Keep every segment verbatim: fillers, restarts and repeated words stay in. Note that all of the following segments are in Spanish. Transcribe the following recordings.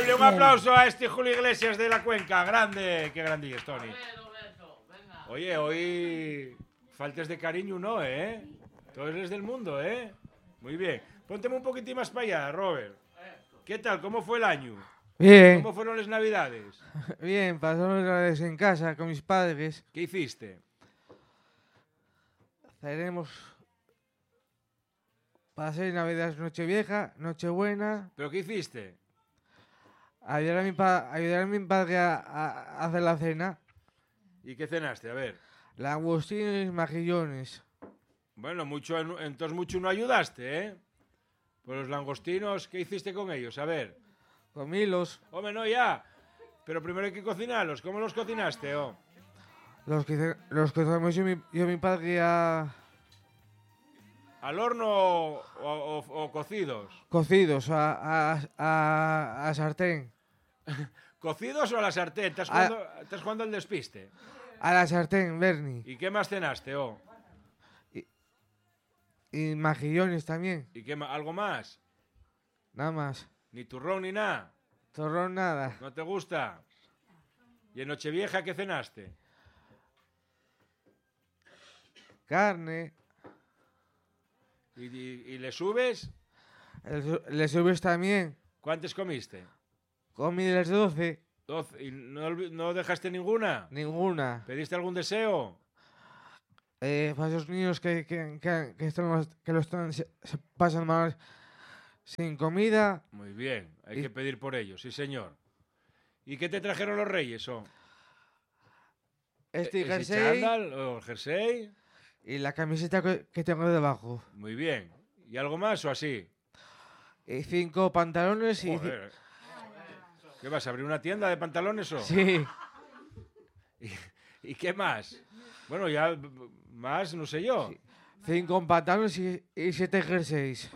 Dale un aplauso a este Julio Iglesias de la Cuenca. Grande, qué grande es, Tony. Oye, hoy faltas de cariño, ¿no, eh? Tú eres del mundo, ¿eh? Muy bien. Pónteme un poquitín más para allá, Robert. ¿Qué tal? ¿Cómo fue el año? Bien. ¿Cómo fueron las navidades? Bien, pasamos las navidades en casa con mis padres. ¿Qué hiciste? Haremos... Pasé navidades Nochevieja, Nochebuena. ¿Pero qué hiciste? Ayudar a mi, pa ayudar a mi padre a, a, a hacer la cena. ¿Y qué cenaste? A ver. Langostinos y mejillones. Bueno, mucho, entonces mucho no ayudaste, ¿eh? Pues los langostinos, ¿qué hiciste con ellos? A ver. Comílos. Hombre, no, ya. Pero primero hay que cocinarlos. ¿Cómo los cocinaste, oh? Los que los que hicimos yo, mi, yo mi padre a... ¿Al horno o, o, o cocidos? Cocidos, a, a, a, a sartén. ¿Cocidos o a la sartén? ¿Estás jugando, ¿Estás jugando al despiste? A la sartén, Bernie. ¿Y qué más cenaste, oh? Y, y mejillones también. ¿Y qué más? ¿Algo más? Nada más. ¿Ni turrón ni nada? Torrón nada. ¿No te gusta? ¿Y en Nochevieja qué cenaste? Carne. ¿Y, y, y le subes? El, le subes también. ¿Cuántos comiste? Comí las doce. ¿Doce? ¿Y no, no dejaste ninguna? Ninguna. ¿Pediste algún deseo? Eh, para esos niños que, que, que, que, están, que lo están, se, se pasan mal sin comida. Muy bien, hay y... que pedir por ellos, sí señor. ¿Y qué te trajeron los reyes, oh? Este ¿Ese jersey chándal o el jersey? Y la camiseta que, que tengo debajo. Muy bien. ¿Y algo más o así? Y cinco pantalones y... Joder. ¿Qué vas a abrir una tienda de pantalones o? Sí. ¿Y, y qué más? Bueno, ya más, no sé yo. Sí. Cinco pantalones y, y siete jerseys.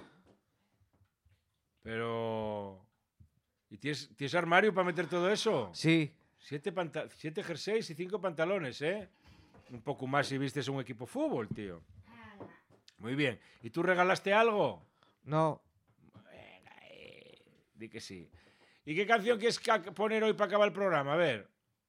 Pero... ¿Y tienes, tienes armario para meter todo eso? Sí. Siete, panta... siete jerseys y cinco pantalones, ¿eh? Un poco más si vistes un equipo de fútbol, tío. Muy bien. ¿Y tú regalaste algo? No. Venga, eh. Di que sí. ¿Y qué canción quieres poner hoy para acabar el programa? A ver.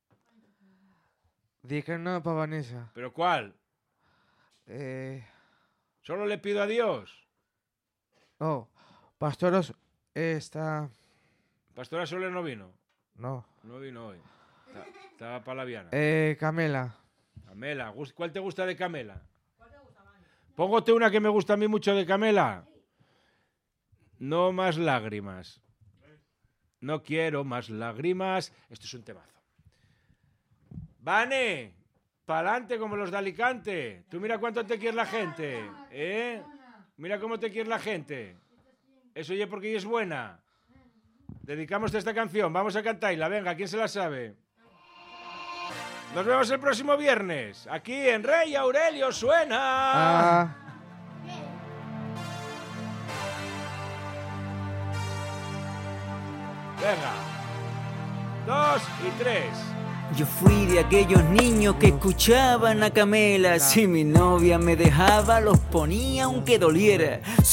Dije no para Vanessa. ¿Pero cuál? Eh... ¿Solo le pido a Dios? No. Pastoros está... ¿Pastora Soler no vino? No. No vino hoy. Estaba para la Viana. Eh, Camela. Camela. ¿Cuál te gusta de Camela? ¿Cuál te gusta, Mani? Póngote una que me gusta a mí mucho de Camela. No más lágrimas. No quiero más lágrimas. Esto es un temazo. Vane, pa'lante como los de Alicante. Tú mira cuánto te quiere la gente. ¿Eh? Mira cómo te quiere la gente. Eso ya porque ella es buena. Dedicamos esta canción. Vamos a cantarla. Venga, ¿quién se la sabe? Nos vemos el próximo viernes. Aquí en Rey Aurelio Suena. Ah. Venga. Dos y tres. Yo fui de aquellos niños que escuchaban a Camela. Si mi novia me dejaba, los ponía aunque doliera.